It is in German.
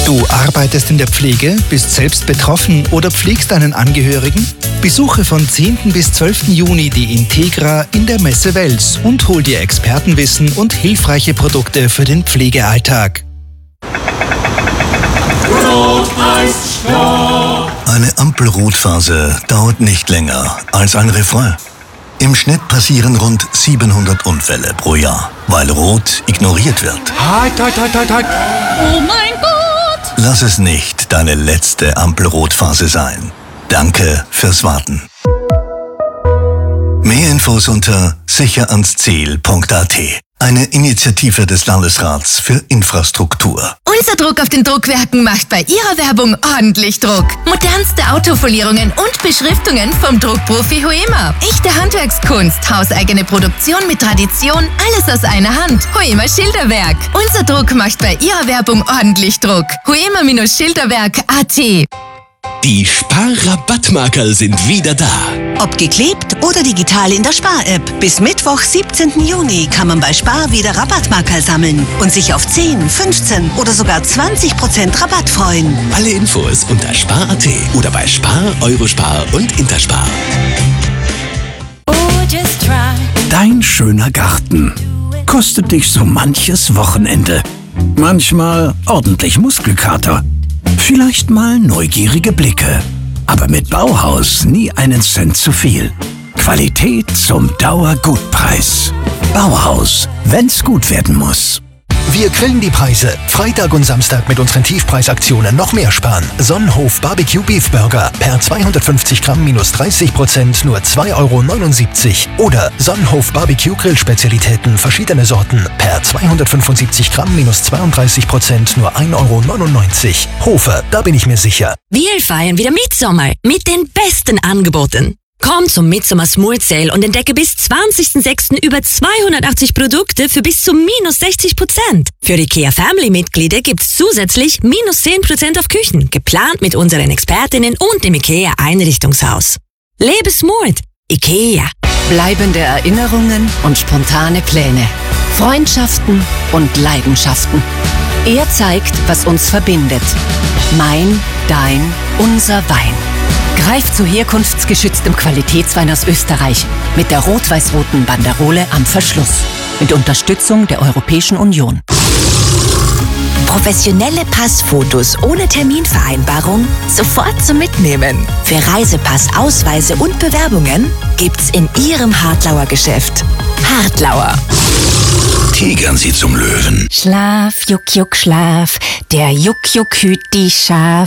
Du arbeitest in der Pflege, bist selbst betroffen oder pflegst einen Angehörigen? Besuche von 10. bis 12. Juni die Integra in der Messe Wels und hol dir Expertenwissen und hilfreiche Produkte für den Pflegealltag. Rot heißt Stopp. Eine Ampelrotphase dauert nicht länger als ein Refrain. Im Schnitt passieren rund 700 Unfälle pro Jahr, weil Rot ignoriert wird. Halt. Oh mein Gott! Lass es nicht deine letzte Ampelrotphase sein. Danke fürs Warten. Mehr Infos unter sicheranziel.at. Eine Initiative des Landesrats für Infrastruktur. Unser Druck auf den Druckwerken macht bei Ihrer Werbung ordentlich Druck. Modernste Autofolierungen und Beschriftungen vom Druckprofi Hoema. Echte Handwerkskunst, hauseigene Produktion mit Tradition, alles aus einer Hand. Hoema Schilderwerk. Unser Druck macht bei Ihrer Werbung ordentlich Druck. Hoema-Schilderwerk.at. Die Spar-Rabattmarkerl sind wieder da. Ob geklebt oder digital in der Spar-App. Bis Mittwoch, 17. Juni kann man bei Spar wieder Rabattmarkerl sammeln und sich auf 10, 15 oder sogar 20% Rabatt freuen. Alle Infos unter Spar.at oder bei Spar, Eurospar und Interspar. Dein schöner Garten kostet dich so manches Wochenende. Manchmal ordentlich Muskelkater. Vielleicht mal neugierige Blicke. Aber mit Bauhaus nie einen Cent zu viel. Qualität zum Dauergutpreis. Bauhaus, wenn's gut werden muss. Wir grillen die Preise. Freitag und Samstag mit unseren Tiefpreisaktionen noch mehr sparen. Sonnenhof Barbecue Beef Burger per 250 Gramm minus 30% nur 2,79 €. Oder Sonnenhof Barbecue Grillspezialitäten verschiedene Sorten per 275 Gramm minus 32% nur 1,99 €. Hofer, da bin ich mir sicher. Wir feiern wieder Mitsommer mit den besten Angeboten. Komm zum Midsommer Smooth Sale und entdecke bis 20.06. über 280 Produkte für bis zu minus 60%. Für IKEA Family-Mitglieder gibt's zusätzlich minus 10% auf Küchen, geplant mit unseren Expertinnen und dem IKEA Einrichtungshaus. Lebe smooth. IKEA. Bleibende Erinnerungen und spontane Pläne. Freundschaften und Leidenschaften. Er zeigt, was uns verbindet. Mein, dein, unser Wein. Greif zu herkunftsgeschütztem Qualitätswein aus Österreich mit der rot-weiß-roten Banderole am Verschluss. Mit Unterstützung der Europäischen Union. Professionelle Passfotos ohne Terminvereinbarung sofort zum Mitnehmen. Für Reisepass, Ausweise und Bewerbungen gibt's in Ihrem Hartlauer Geschäft. Hartlauer. Tigern Sie zum Löwen. Schlaf, Juck, Juck, Schlaf. Der Juck, Juck hüt die Schaf.